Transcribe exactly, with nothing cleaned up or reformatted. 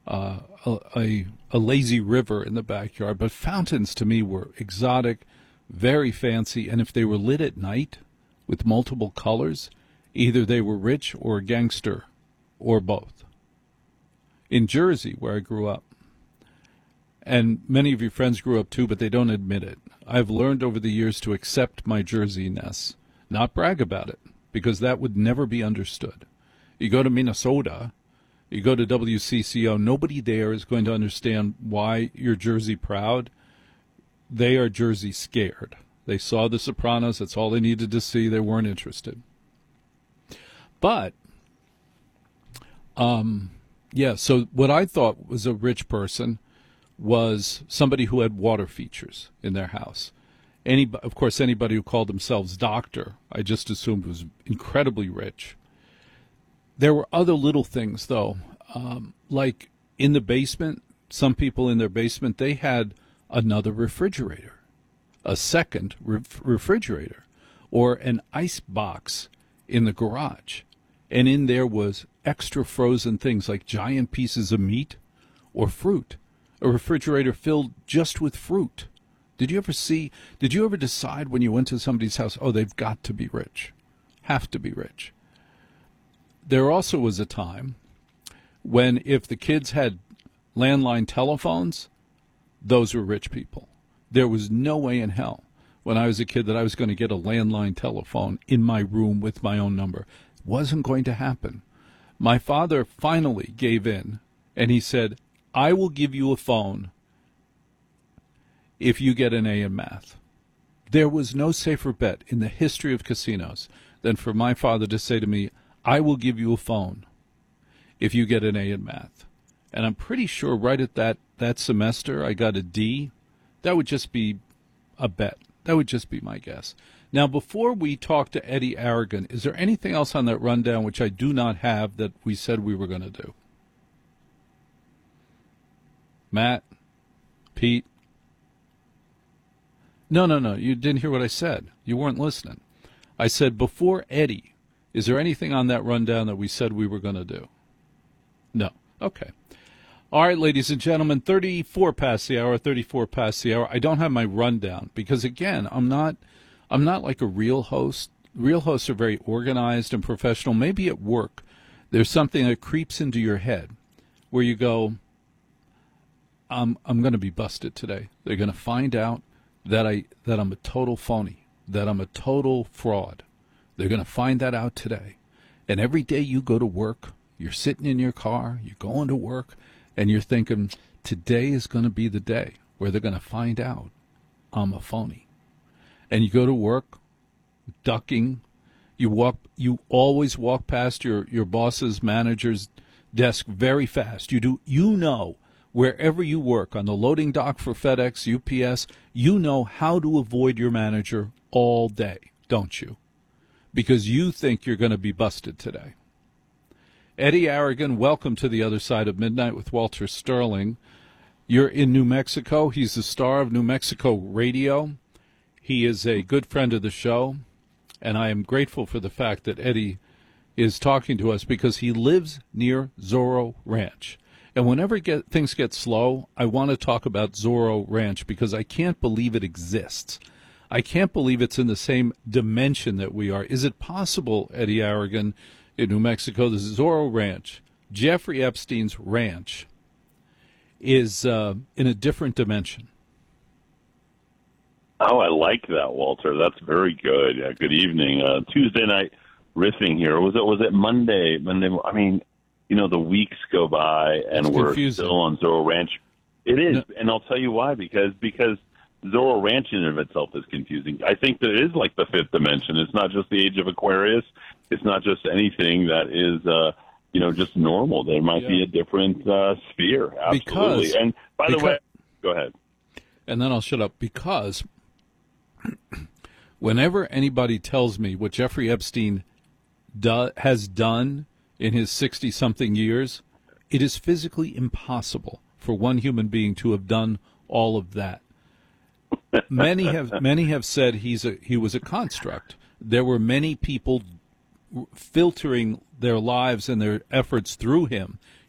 uh, a, a a lazy river in the backyard. But fountains to me were exotic, very fancy, and if they were lit at night with multiple colors, either they were rich or a gangster, or both. In Jersey, where I grew up, and many of your friends grew up too, but they don't admit it, I've learned over the years to accept my Jersey-ness, not brag about it, because that would never be understood. You go to Minnesota, you go to W C C O, nobody there is going to understand why you're Jersey proud. They are Jersey scared. They saw The Sopranos. That's all they needed to see. They weren't interested. But, um, yeah, so what I thought was a rich person was somebody who had water features in their house. Any, of course, anybody who called themselves doctor, I just assumed was incredibly rich. There were other little things, though, um, like in the basement, some people in their basement, they had another refrigerator, a second ref- refrigerator, or an ice box in the garage. And in there was extra frozen things like giant pieces of meat or fruit, a refrigerator filled just with fruit. Did you ever see, did you ever decide when you went to somebody's house, oh, they've got to be rich, have to be rich? There also was a time when if the kids had landline telephones, those were rich people. There was no way in hell when I was a kid that I was going to get a landline telephone in my room with my own number. It wasn't going to happen. My father finally gave in, and he said, I will give you a phone if you get an A in math. There was no safer bet in the history of casinos than for my father to say to me, I will give you a phone if you get an A in math. And I'm pretty sure right at that, that semester I got a D. That would just be a bet. That would just be my guess. Now, before we talk to Eddie Aragon, is there anything else on that rundown which I do not have that we said we were going to do? Matt? Pete? No, no, no. You didn't hear what I said. You weren't listening. I said before Eddie, is there anything on that rundown that we said we were going to do? No. Okay. All right, ladies and gentlemen, thirty-four past the hour, thirty-four past the hour. I don't have my rundown because, again, I'm not I'm not like a real host. Real hosts are very organized and professional. Maybe at work there's something that creeps into your head where you go, I'm, I'm going to be busted today. They're going to find out that, I, that I'm a total phony, that I'm a total fraud. They're going to find that out today. And every day you go to work, you're sitting in your car, you're going to work, and you're thinking, today is going to be the day where they're going to find out I'm a phony. And you go to work, ducking. You walk. You always walk past your, your boss's manager's desk very fast. You do. You know, wherever you work, on the loading dock for FedEx, U P S, you know how to avoid your manager all day, don't you? Because you think you're going to be busted today. Eddie Aragon, welcome to the other side of midnight with Walter Sterling. You're in New Mexico. He's the star of New Mexico Radio. He is a good friend of the show, and I am grateful for the fact that Eddie is talking to us because he lives near Zorro Ranch. And whenever get, things get slow, I want to talk about Zorro Ranch because I can't believe it exists. I can't believe it's in the same dimension that we are. Is it possible, Eddie Aragon, in New Mexico, the Zorro Ranch, Jeffrey Epstein's ranch, is uh, in a different dimension? Oh, I like that, Walter. That's very good. Uh, good evening. Uh, Tuesday night riffing here. Was it was it Monday? Monday. I mean, you know, the weeks go by and it's we're confusing. still on Zorro Ranch. It is, no. And I'll tell you why. Because because Zorro Ranch in and of itself is confusing. I think that it is like the fifth dimension. It's not just the age of Aquarius. It's not just anything that is, uh, you know, just normal. There might yeah. be a different uh, sphere. Absolutely. Because, and by because, the way, go ahead. And then I'll shut up because whenever anybody tells me what Jeffrey Epstein do, has done in his sixty-something years, it is physically impossible for one human being to have done all of that. Many have many have said he's a he was a construct. There were many people filtering their lives and their efforts through him,